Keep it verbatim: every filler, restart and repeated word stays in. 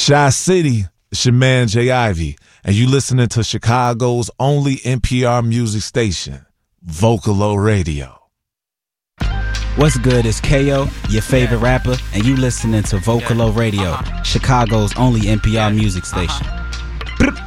Chi City, it's your man Jay Ivy, and you listening to Chicago's only N P R music station, Vocalo Radio. What's good? It's K O, your favorite rapper, and you listening to Vocalo Radio, Chicago's only N P R music station.